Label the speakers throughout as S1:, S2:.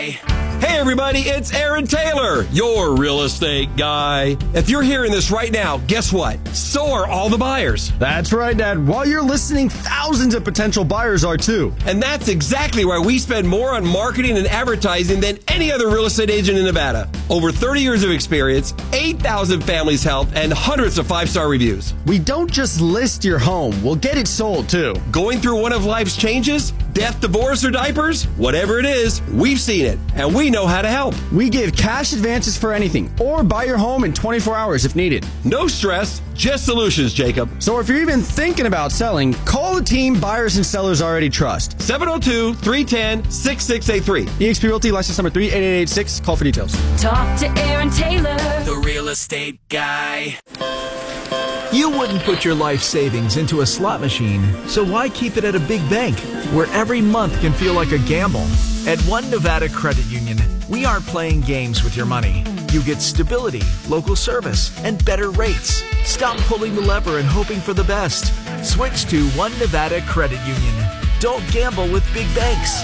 S1: guy.
S2: Hey everybody, it's Aaron Taylor, your real estate guy. If you're hearing this right now, guess what? So are all the buyers.
S3: That's right, Dad. While you're listening, thousands of potential buyers are too.
S2: And that's exactly why we spend more on marketing and advertising than any other real estate agent in Nevada. Over 30 years of experience, 8,000 families helped, and hundreds of 5-star reviews.
S3: We don't just list your home, we'll get it sold too.
S2: Going through one of life's changes? Death, divorce, or diapers? Whatever it is, we've seen it, and we know how to help.
S3: We give cash advances for anything, or buy your home in 24 hours if needed.
S2: No stress, just solutions, Jacob.
S3: So if you're even thinking about selling, call the team buyers and sellers already trust.
S2: 702-310-6683.
S3: eXp Realty, license number 38886. Call for details.
S1: Talk to Aaron Taylor, the real estate guy.
S4: You wouldn't put your life savings into a slot machine, so why keep it at a big bank, where every month can feel like a gamble? At One Nevada Credit Union, we aren't playing games with your money. You get stability, local service, and better rates. Stop pulling the lever and hoping for the best. Switch to One Nevada Credit Union. Don't gamble with big banks.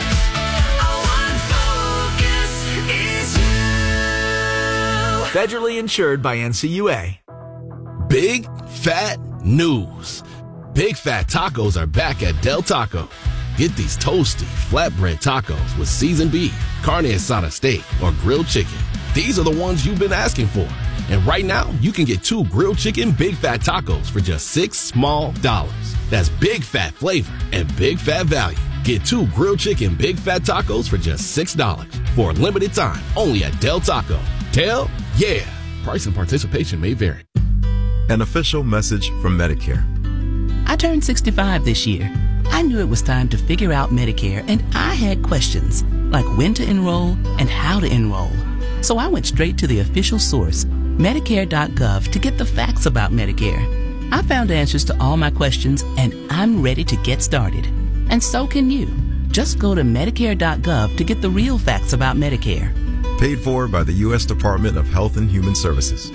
S4: Federally insured by NCUA.
S5: Big fat news. Big Fat Tacos are back at Del Taco. Get these toasty, flatbread tacos with seasoned beef, carne asada steak, or grilled chicken. These are the ones you've been asking for. And right now, you can get 2 grilled chicken Big Fat Tacos for just $6 small. That's big fat flavor and big fat value. Get 2 grilled chicken Big Fat Tacos for just $6 for a limited time only at Del Taco. Del, yeah. Price and participation may vary.
S6: An official message from Medicare.
S7: I turned 65 this year. I knew it was time to figure out Medicare, and I had questions, like when to enroll and how to enroll. So I went straight to the official source, Medicare.gov, to get the facts about Medicare. I found answers to all my questions, and I'm ready to get started. And so can you. Just go to Medicare.gov to get the real facts about Medicare.
S6: Paid for by the U.S. Department of Health and Human Services.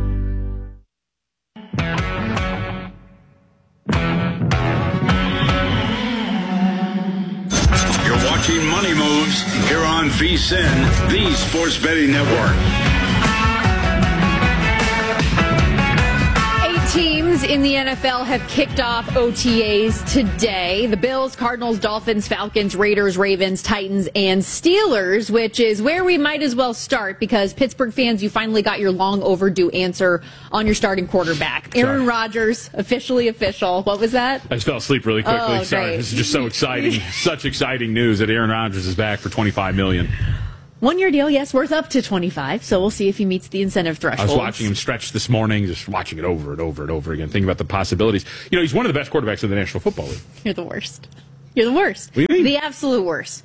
S8: Money Moves here on VSiN, the Sports Betting Network.
S9: 8 teams in the NFL have kicked off OTAs today. The Bills, Cardinals, Dolphins, Falcons, Raiders, Ravens, Titans, and Steelers, which is where we might as well start because Pittsburgh fans, you finally got your long overdue answer on your starting quarterback. Aaron Rodgers, officially official. What was that?
S10: I just fell asleep really quickly.
S9: Oh,
S10: sorry.
S9: great.
S10: This is just so exciting. Such exciting news that Aaron Rodgers is back for $25 million.
S9: 1-year deal, yes, worth up to 25, so we'll see if he meets the incentive threshold.
S10: I was watching him stretch this morning, just watching it over and over and over again, thinking about the possibilities. You know, he's one of the best quarterbacks in the National Football League.
S9: You're the worst. You're the worst.
S10: What do you mean?
S9: The absolute worst.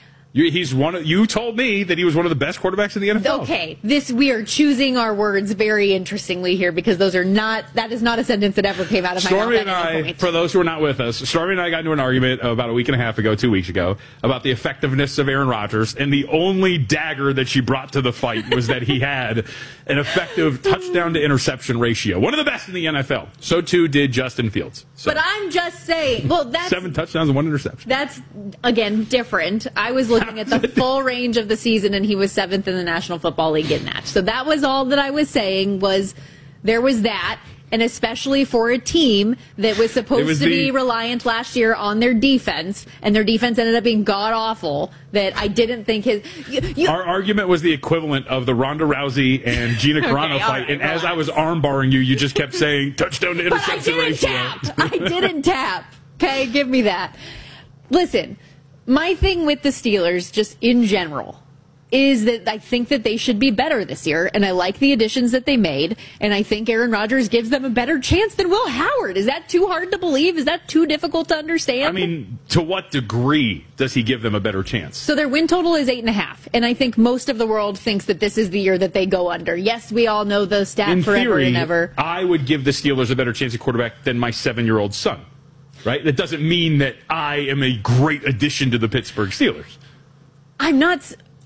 S10: You told me that he was one of the best quarterbacks in the NFL.
S9: Okay, we are choosing our words very interestingly here because that is not a sentence that ever came out of my mouth.
S10: Stormy and I, for those who are not with us, Stormy and I got into an argument about a week and a half ago, 2 weeks ago, about the effectiveness of Aaron Rodgers, and the only dagger that she brought to the fight was that he had an effective touchdown to interception ratio. One of the best in the NFL. So too did Justin Fields. So,
S9: but I'm just saying, that's
S10: 7 touchdowns and 1 interception.
S9: That's, again, different. I was looking at the full range of the season, and he was 7th in the National Football League in that. So that was all that I was saying was there was that, and especially for a team that was supposed to be reliant last year on their defense, and their defense ended up being god-awful, that I didn't think
S10: Our argument was the equivalent of the Ronda Rousey and Gina Carano fight, right, and as I was armbarring you just kept saying, touchdown to interception ratio.
S9: I didn't tap. Okay, give me that. Listen, my thing with the Steelers, just in general, is that I think that they should be better this year, and I like the additions that they made, and I think Aaron Rodgers gives them a better chance than Will Howard. Is that too hard to believe? Is that too difficult to understand?
S10: I mean, to what degree does he give them a better chance?
S9: So their win total is 8.5, and I think most of the world thinks that this is the year that they go under. Yes, we all know the stat
S10: in
S9: forever
S10: theory,
S9: and ever.
S10: I would give the Steelers a better chance at quarterback than my 7-year-old son. Right? That doesn't mean that I am a great addition to the Pittsburgh Steelers.
S9: I'm not.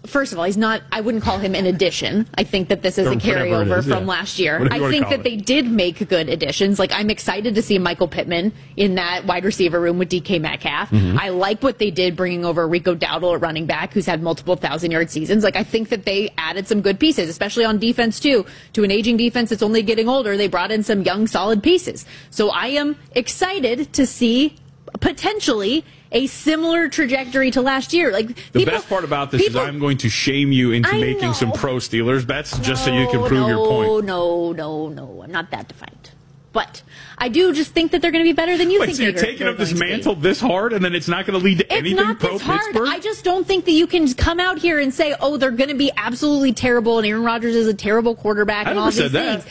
S9: first of all, he's not, I wouldn't call him an addition. I think that this is a carryover from last year. I think that they did make good additions. Like, I'm excited to see Michael Pittman in that wide receiver room with DK Metcalf. I like what they did bringing over Rico Dowdle at running back, who's had multiple 1,000-yard seasons. Like, I think that they added some good pieces, especially on defense, too. To an aging defense that's only getting older, they brought in some young, solid pieces. So I am excited to see potentially a similar trajectory to last year. Like,
S10: the best part about this is I'm going to shame you into making some pro Steelers bets just so you can prove your point.
S9: No. I'm not that defiant. But I do just think that they're going to be better than you think.
S10: So you're taking up this mantle this hard, and then it's not going to lead to anything pro Pittsburgh?
S9: I just don't think that you can come out here and say, oh, they're going to be absolutely terrible, and Aaron Rodgers is a terrible quarterback, and all these things.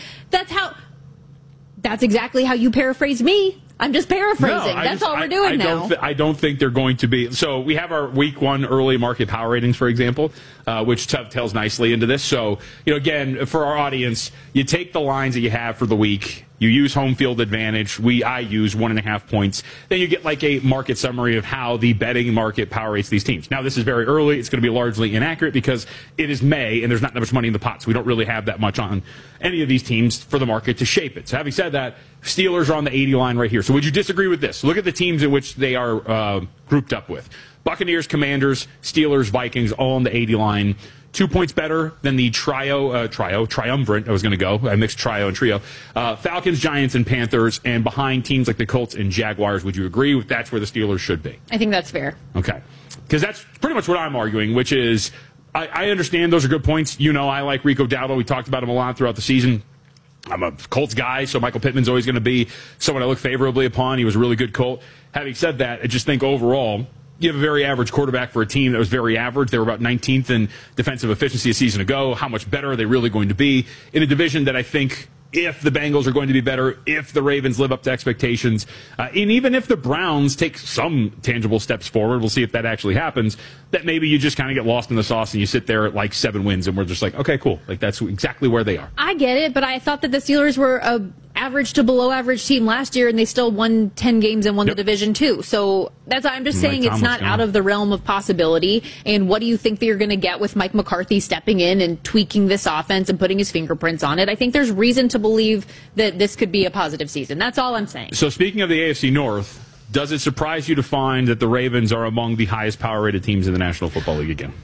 S9: That's exactly how you paraphrase me. I'm just paraphrasing. That's all we're doing now.
S10: I don't think they're going to be. So we have our week 1 early market power ratings, for example, which tells nicely into this. So, again, for our audience, you take the lines that you have for the week. You use home field advantage. I use 1.5 points. Then you get like a market summary of how the betting market power rates these teams. Now, this is very early. It's going to be largely inaccurate because it is May and there's not that much money in the pot. So we don't really have that much on any of these teams for the market to shape it. So having said that, Steelers are on the 80 line right here. So would you disagree with this? Look at the teams in which they are grouped up with. Buccaneers, Commanders, Steelers, Vikings, all on the 80 line. 2 points better than the triumvirate. I was going to go. I mixed trio and trio. Falcons, Giants, and Panthers, and behind teams like the Colts and Jaguars. Would you agree with that's where the Steelers should be?
S9: I think that's fair.
S10: Okay. Because that's pretty much what I'm arguing, which is I understand those are good points. I like Rico Dowdle. We talked about him a lot throughout the season. I'm a Colts guy, so Michael Pittman's always going to be someone I look favorably upon. He was a really good Colt. Having said that, I just think overall, you have a very average quarterback for a team that was very average. They were about 19th in defensive efficiency a season ago. How much better are they really going to be in a division that I think, if the Bengals are going to be better, if the Ravens live up to expectations, and even if the Browns take some tangible steps forward, we'll see if that actually happens, that maybe you just kind of get lost in the sauce and you sit there at like 7 wins and we're just like, okay, cool. Like, that's exactly where they are.
S9: I get it, but I thought that the Steelers were a average to below average team last year, and they still won 10 games and won the division too. So I'm just saying it's not out of the realm of possibility. And what do you think that you're going to get with Mike McCarthy stepping in and tweaking this offense and putting his fingerprints on it? I think there's reason to believe that this could be a positive season. That's all I'm saying.
S10: So speaking of the AFC North, does it surprise you to find that the Ravens are among the highest power-rated teams in the National Football League again?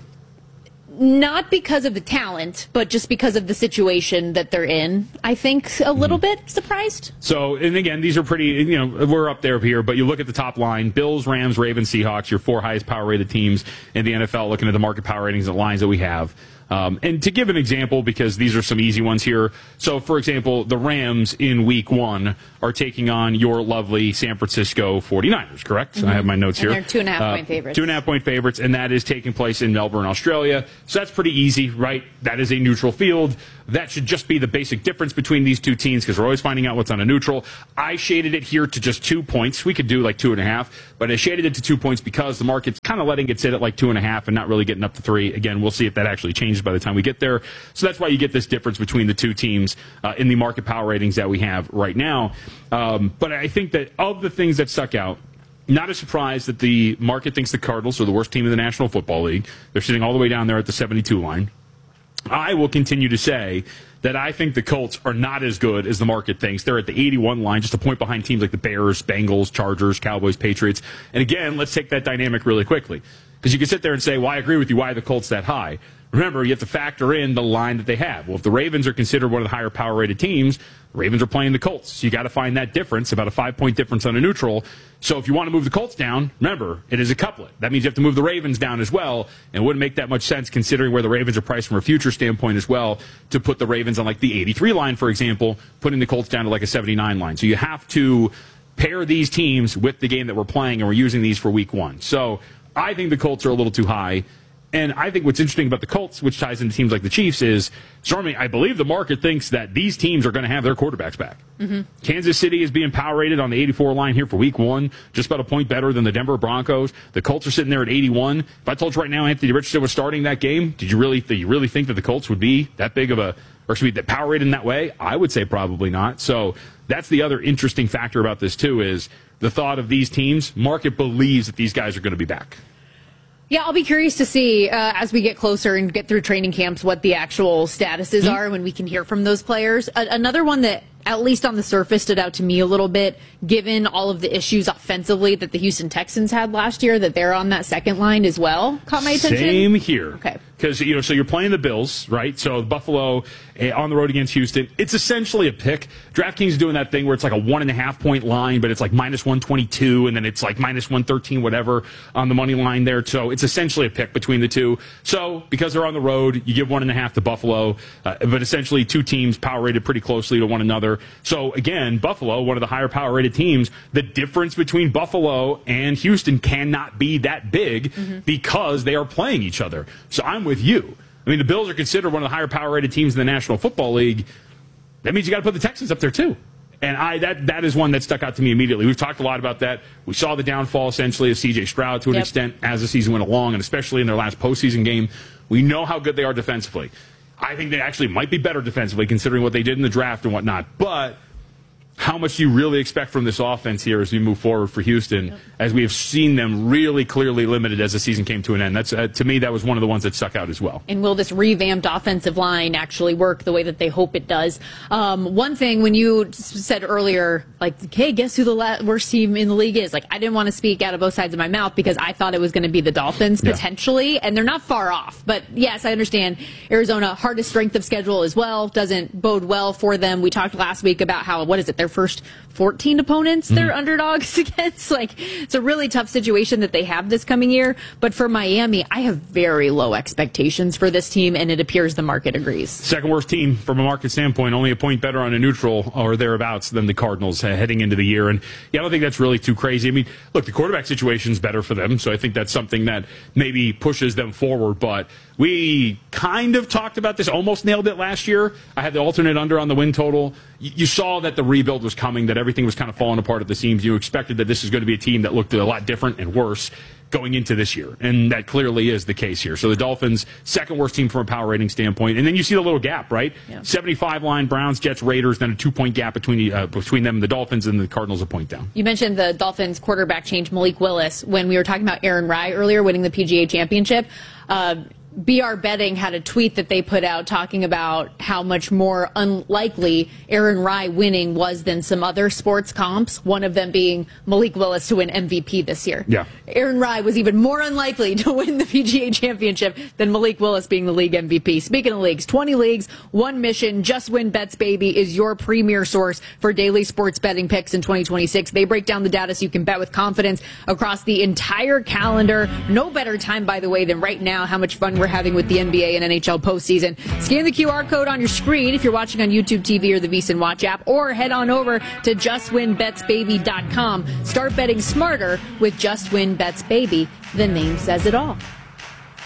S9: Not because of the talent, but just because of the situation that they're in. I think a little bit surprised.
S10: So, and again, these are pretty, we're up there here, but you look at the top line, Bills, Rams, Ravens, Seahawks, your 4 highest power-rated teams in the NFL, looking at the market power ratings and lines that we have. And to give an example, because these are some easy ones here. So, for example, the Rams in week 1 are taking on your lovely San Francisco 49ers, correct? I have my notes here.
S9: And they're 2.5-point favorites.
S10: 2.5-point favorites, and that is taking place in Melbourne, Australia. So that's pretty easy, right? That is a neutral field. That should just be the basic difference between these two teams because we're always finding out what's on a neutral. I shaded it here to just 2 points. We could do like 2.5, but I shaded it to 2 points because the market's kind of letting it sit at like 2.5 and not really getting up to 3. Again, we'll see if that actually changes by the time we get there. So that's why you get this difference between the two teams in the market power ratings that we have right now. But I think that of the things that stuck out, not a surprise that the market thinks the Cardinals are the worst team in the National Football League. They're sitting all the way down there at the 72 line. I will continue to say that I think the Colts are not as good as the market thinks. They're at the 81 line, just a point behind teams like the Bears, Bengals, Chargers, Cowboys, Patriots. And again, let's take that dynamic really quickly. Because you can sit there and say, well, I agree with you, why are the Colts that high? Remember, you have to factor in the line that they have. Well, if the Ravens are considered one of the higher power-rated teams, the Ravens are playing the Colts. So you got to find that difference, about a 5-point difference on a neutral. So if you want to move the Colts down, remember, it is a couplet. That means you have to move the Ravens down as well. And it wouldn't make that much sense considering where the Ravens are priced from a future standpoint as well to put the Ravens on like the 83 line, for example, putting the Colts down to like a 79 line. So you have to pair these teams with the game that we're playing, and we're using these for week 1. So I think the Colts are a little too high. And I think what's interesting about the Colts, which ties into teams like the Chiefs, is, Stormy, I believe the market thinks that these teams are going to have their quarterbacks back. Kansas City is being power rated on the 84 line here for week 1, just about a point better than the Denver Broncos. The Colts are sitting there at 81. If I told you right now Anthony Richardson was starting that game, do you really think that the Colts would be that big of a, or should be that power rated in that way? I would say probably not. So that's the other interesting factor about this, too, is the thought of these teams. Market believes that these guys are going to be back.
S9: Yeah, I'll be curious to see as we get closer and get through training camps what the actual statuses are when we can hear from those players. Another one that, at least on the surface, stood out to me a little bit, given all of the issues offensively that the Houston Texans had last year, that they're on that second line as well, caught my attention.
S10: Same here.
S9: Okay.
S10: Because, so you're playing the Bills, right? So Buffalo on the road against Houston. It's essentially a pick. DraftKings is doing that thing where it's like a 1.5 point line, but it's like minus 122, and then it's like minus 113, whatever, on the money line there. So it's essentially a pick between the two. So because they're on the road, you give 1.5 to Buffalo, but essentially two teams power rated pretty closely to one another. So again, Buffalo, one of the higher power rated teams, the difference between Buffalo and Houston cannot be that big because they are playing each other. So I'm with you. I mean, the Bills are considered one of the higher power rated teams in the National Football League. That means you got to put the Texans up there too. And that is one that stuck out to me immediately. We've talked a lot about that. We saw the downfall essentially of C.J. Stroud to an extent as the season went along, and especially in their last postseason game. We know how good they are defensively. I think they actually might be better defensively considering what they did in the draft and whatnot. But how much do you really expect from this offense here as we move forward for Houston, as we have seen them really clearly limited as the season came to an end? That's to me, that was one of the ones that stuck out as well.
S9: And will this revamped offensive line actually work the way that they hope it does? One thing, when you said earlier, like, hey, guess who the worst team in the league is? Like, I didn't want to speak out of both sides of my mouth because I thought it was going to be the Dolphins potentially, and they're not far off. But yes, I understand Arizona, hardest strength of schedule as well, doesn't bode well for them. We talked last week about how, what is it, their first 14 opponents they're underdogs against. Like, it's a really tough situation that they have this coming year. But for Miami, I have very low expectations for this team, and it appears the market agrees.
S10: Second worst team from a market standpoint, only a point better on a neutral or thereabouts than the Cardinals heading into the year. And I don't think that's really too crazy. I mean, look, the quarterback situation's better for them, so I think that's something that maybe pushes them forward. But we kind of talked about this, almost nailed it last year. I had the alternate under on the win total. You saw that the rebuild was coming, that everything was kind of falling apart at the seams. You expected that this is going to be a team that looked a lot different and worse going into this year, and that clearly is the case here. So the Dolphins, second worst team from a power rating standpoint, and then you see the little gap, right? 75 line, Browns, Jets, Raiders, then a 2-point gap between them and the Dolphins, and the Cardinals a point down.
S9: You mentioned the Dolphins quarterback change, Malik Willis, when we were talking about Aaron Rye earlier winning the PGA Championship. BR Betting had a tweet that they put out talking about how much more unlikely Aaron Rye winning was than some other sports comps, one of them being Malik Willis to win MVP this year.
S10: Yeah.
S9: Aaron Rye was even more unlikely to win the PGA Championship than Malik Willis being the league MVP. Speaking of leagues, 20 leagues, one mission. Just Win Bets, baby, is your premier source for daily sports betting picks in 2026. They break down the data so you can bet with confidence across the entire calendar. No better time, by the way, than right now. How much fun we're having with the NBA and NHL postseason. Scan the QR code on your screen if you're watching on YouTube TV or the VSiN Watch app, or head on over to JustWinBetsBaby.com. Start betting smarter with Just Win Bets Baby. The name says it all.